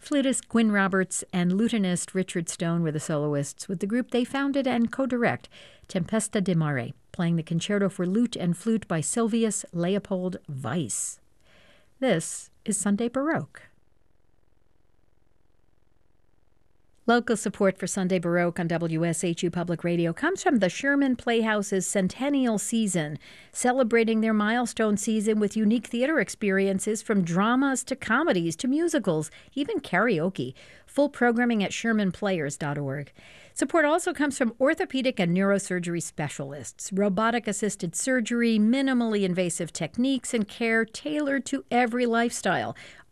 Flutist Gwyn Roberts and lutenist Richard Stone were the soloists, with the group they founded and co-direct, Tempesta di Mare, playing the concerto for lute and flute by Silvius Leopold Weiss. This is Sunday Baroque. Local support for Sunday Baroque on WSHU Public Radio comes from the Sherman Playhouse's Centennial Season, celebrating their milestone season with unique theater experiences from dramas to comedies to musicals, even karaoke. Full programming at shermanplayers.org. Support also comes from orthopedic and neurosurgery specialists, robotic-assisted surgery, minimally invasive techniques, and care tailored to every lifestyle.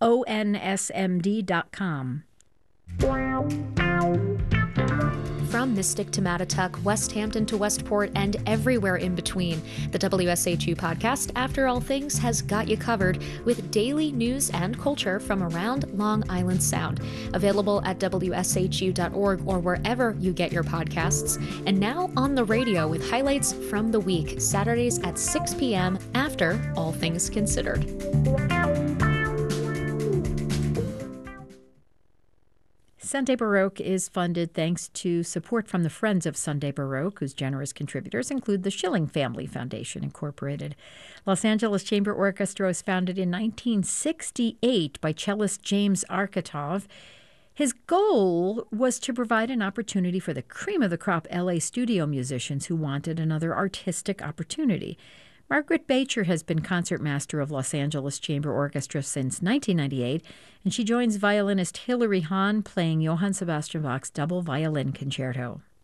ONSMD.com. From Mystic to Mattatuck, West Hampton to Westport, and everywhere in between, the WSHU podcast, After All Things, has got you covered with daily news and culture from around Long Island Sound. Available at WSHU.org or wherever you get your podcasts. And now on the radio with highlights from the week, Saturdays at 6 p.m. after All Things Considered. Sunday Baroque is funded thanks to support from the Friends of Sunday Baroque, whose generous contributors include the Schilling Family Foundation, Incorporated. Los Angeles Chamber Orchestra was founded in 1968 by cellist James Arkatov. His goal was to provide an opportunity for the cream of the crop LA studio musicians who wanted another artistic opportunity. Margaret Bacher has been concertmaster of Los Angeles Chamber Orchestra since 1998, and she joins violinist Hilary Hahn playing Johann Sebastian Bach's double violin concerto.